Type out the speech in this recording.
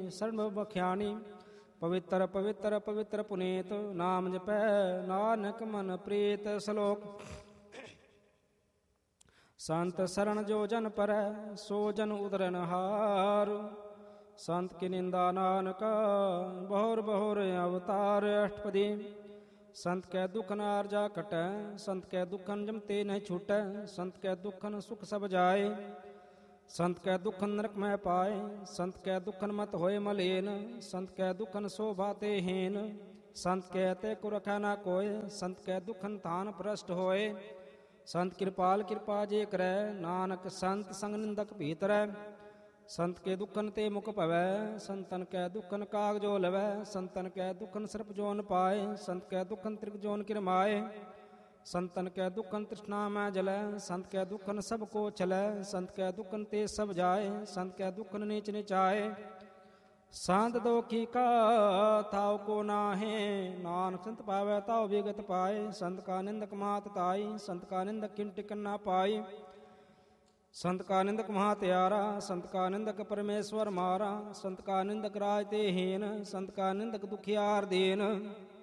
ਸਰਬ ਬਖਿਆਣੀ। ਪਵਿੱਤਰ ਪਵਿੱਤਰ ਪਵਿੱਤਰ ਪੁਨੀਤ, ਨਾਮ ਜਪੈ ਨਾਨਕ ਮਨ ਪ੍ਰੀਤ। ਸ਼ਲੋਕ। ਸੰਤ ਸਰਣ ਜੋ ਜਨ ਪਰੈ, ਸੋ ਜਨ ਉਦਰਨ ਹਾਰ। ਸੰਤ ਕੀ ਨਿੰਦਾ ਨਾਨਕ, ਬਹੁਰ ਬਹੁਰ ਅਵਤਾਰ। ਅਸ਼ਟਪਦੀ। ਸੰਤ ਕੈ ਦੁਖ ਨਾਰ ਜਾ ਕਟੈ, ਸੰਤ ਕੈ ਦੁਖਨ ਜਮਤੇ ਨਹੀਂ ਛੂਟੈ। ਸੰਤ ਕੈ ਦੁਖਨ ਸੁਖ ਸਭ ਜਾਏ, ਸੰਤ ਕੈ ਦੁਖਨ ਨਰਕ ਮਹਿ ਪਾਏ। ਸੰਤ ਕੈ ਦੁਖਨ ਮਤ ਹੋਏ ਮਲੇਨ, ਸੰਤ ਕੈ ਦੁਖਨ ਸ਼ੋਭਾ ਤੇ ਹੀਨ। ਸੰਤ ਕੈ ਤੇ ਕੁ ਰਖੈ ਨਾ ਕੋਇ, ਸੰਤ ਕੈ ਦੁਖਨ ਤਾਨ ਭ੍ਰਸ਼ਟ ਹੋਏ। ਸੰਤ ਕਿਰਪਾਲ ਕਿਰਪਾ ਜੇ ਕਰੈ, ਨਾਨਕ ਸੰਤ ਸੰਗ ਨਿੰਦਕ ਭੀਤਰੈ। ਸੰਤ ਕੇ ਦੁਖਨ ਤੇ ਮੁਖ ਭਵੈ, ਸੰਤਨ ਕੈ ਦੁਖਨ ਕਾਗ ਜੋ ਲਵੈ। ਸੰਤਨ ਕੈ ਦੁਖਨ ਸਰਪ ਜੋਨ ਪਾਏ, ਸੰਤ ਕੈ ਦੁਖਨ ਤ੍ਰਿਗ ਜੋਨ ਕਿਰਮਾਏ। ਸੰਤਨ ਕੈ ਦੁਖਨ ਤ੍ਰਿਸ਼ਨਾ ਮੈਂ ਜਲੈ, ਸੰਤ ਕੈ ਦੁਖਨ ਸਭ ਕੋ ਛਲੈ। ਸੰਤ ਕੈ ਦੁਖਨ ਤੇ ਸਭ ਜਾਏ, ਸੰਤ ਕੈ ਦੁਖਨ ਨੀਚ ਨਿਚਾਏ। ਸੰਤ ਦੋਖੀ ਕਾ ਤਾਉ ਕੋ ਨਾਹੇ, ਨਾਨਕ ਸੰਤ ਪਾਵੈ ਤਾਉ ਵਿਗਤ ਪਾਏ। ਸੰਤ ਕਾ ਨਿੰਦਕ ਮਾਤ ਤਾਈ, ਸੰਤ ਕਾ ਨਿੰਦਕ ਕਿਨ ਟਿਕਨ ਨਾ ਪਾਈ। ਸੰਤ ਕਾ ਨਿੰਦਕ ਮਹਾਤਿਆਰਾ, ਸੰਤ ਕਾ ਨਿੰਦਕ ਪਰਮੇਸ਼ਵਰ ਮਾਰਾ। ਸੰਤ ਕਾ ਨਿੰਦਕ ਰਾਜ ਤੇ ਹੀਨ, ਸੰਤ ਕਾ ਨਿੰਦਕ ਦੁਖਿਆਰ ਦੀਨ।